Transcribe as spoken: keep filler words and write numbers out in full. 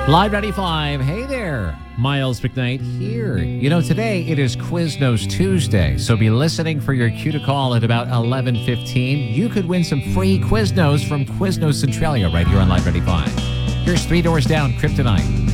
Live ninety-five. Hey there. Miles McKnight here. You know, today it is Quiznos Tuesday, so be listening for your cue to call at about eleven fifteen. You could win some free Quiznos from Quiznos Centralia right here on Live ninety-five. Here's Three Doors Down, Kryptonite.